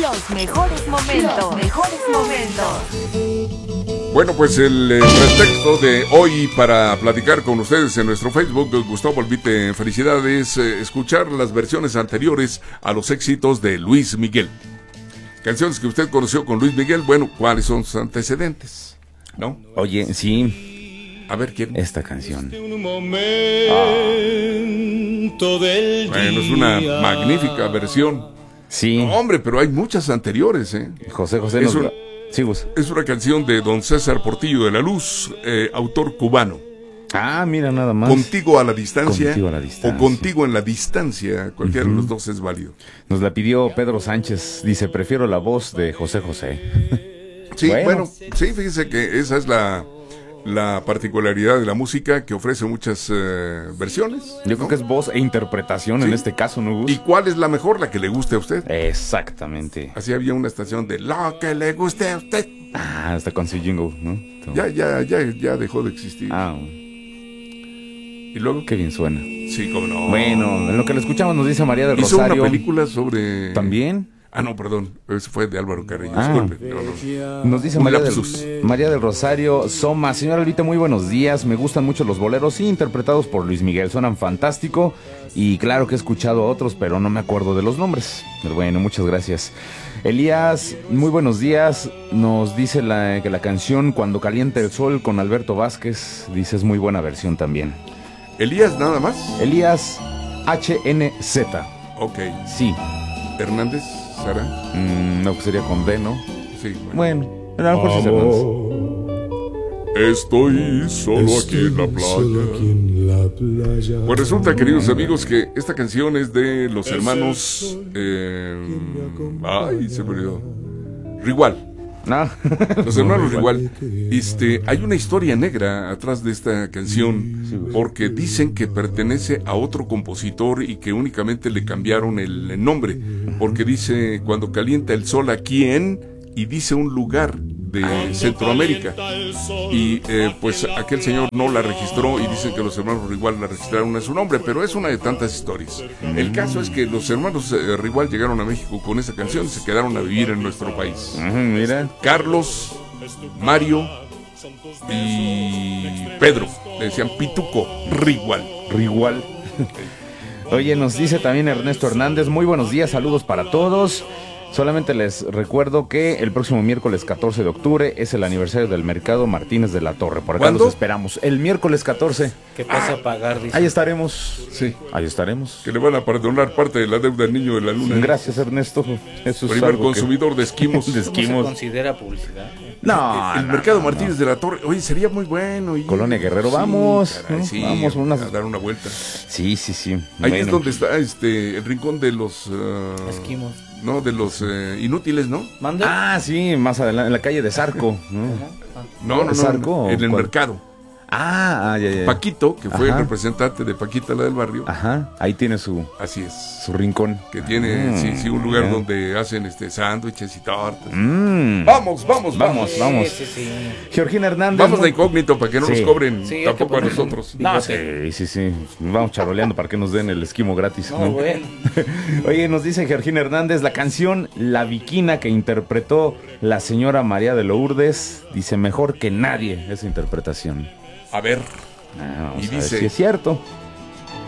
Los mejores momentos. Los mejores momentos. Bueno, pues el pretexto de hoy para platicar con ustedes en nuestro Facebook, Gustavo Albite, felicidades, escuchar las versiones anteriores a los éxitos de Luis Miguel. Canciones que usted conoció con Luis Miguel, bueno, ¿cuáles son sus antecedentes? ¿No? Oye, sí. A ver, ¿quién? Esta canción. Bueno, es una magnífica versión. Sí. No, hombre, pero hay muchas anteriores, ¿eh? José Es una canción de don César Portillo de la Luz, autor cubano. Ah, mira, nada más. Contigo a la distancia, o Contigo en la distancia, cualquiera de los dos es válido. Nos la pidió Pedro Sánchez, dice, prefiero la voz de José José. Sí, bueno, sí, fíjese que esa es la particularidad de la música, que ofrece muchas versiones. Yo creo que es voz e interpretación en este caso, ¿no, Gus? ¿Y cuál es la mejor? La que le guste a usted. Exactamente. Así había una estación de lo que le guste a usted. Ah, hasta con su jingle, ¿no? Ya dejó de existir. Ah. ¿Y luego? Qué bien suena. Sí, cómo no. Bueno, en lo que le escuchamos nos dice María del Hizo Rosario. una película sobre... ¿También? Ah, no, perdón. Ese fue de Álvaro Carrillo. Disculpe. No. Nos dice María del Rosario Soma. Señora Albita, muy buenos días. Me gustan mucho los boleros, sí, interpretados por Luis Miguel. Suenan fantástico. Y claro que he escuchado a otros, pero no me acuerdo de los nombres. Pero bueno, muchas gracias. Elías, muy buenos días. Nos dice que la canción Cuando calienta el sol con Alberto Vázquez, dice, es muy buena versión también. ¿Elías nada más? Elías HNZ. Ok. Sí. ¿Hernández? ¿Sara? No, pues sería con D, ¿no? Sí. Bueno, a lo mejor sí es Hernández. Estoy solo aquí en la playa. Pues resulta, queridos amigos, que esta canción es de los hermanos... ay, se me olvidó. Rigual. No. Los hermanos Rigual. Hay una historia negra atrás de esta canción, porque dicen que pertenece a otro compositor y que únicamente le cambiaron el nombre, porque dice Cuando calienta el sol aquí y dice un lugar de Centroamérica, y pues aquel señor no la registró y dicen que los hermanos Rigual la registraron en su nombre, pero es una de tantas historias. El caso es que los hermanos Rigual llegaron a México con esa canción y se quedaron a vivir en nuestro país. Mira. Carlos, Mario y Pedro, le decían Pituco Rigual. Oye, nos dice también Ernesto Hernández, muy buenos días, saludos para todos. Solamente les recuerdo que el próximo miércoles 14 de octubre es el aniversario del Mercado Martínez de la Torre. Por acá ¿Cuándo? los esperamos. El miércoles 14. ¿Qué pasa a pagar? Dice. Ahí estaremos. Sí. Ahí estaremos. Que le van a perdonar parte de la deuda al niño de la luna. Gracias, Ernesto. Eso es primer algo consumidor de esquimos. de ¿Cómo esquimos. se considera publicidad? No, el Mercado Martínez de la Torre. Oye, sería muy bueno. Colonia Guerrero, vamos. Caray, ¿no? sí, Vamos a dar una vuelta. Sí. Ahí es donde está el rincón de los... Esquimos. No, de los inútiles, ¿no? ¿Manda? Ah, sí, más adelante, en la calle de Zarco. No, ¿Zarco? en el mercado. Ya. Paquito, que fue Ajá. el representante de Paquita, la del barrio. Ajá, ahí tiene su rincón. Que tiene, sí, un lugar donde hacen sándwiches y tortas. Vamos. Sí. Georgina Hernández. Vamos de incógnito para que no nos cobren tampoco a nosotros. No, sí. Vamos charoleando para que nos den el esquimo gratis. No, bueno. Oye, nos dice Georgina Hernández, la canción La Viquina que interpretó la señora María de Lourdes, dice mejor que nadie esa interpretación. A ver. Vamos y a ver dice... si es cierto.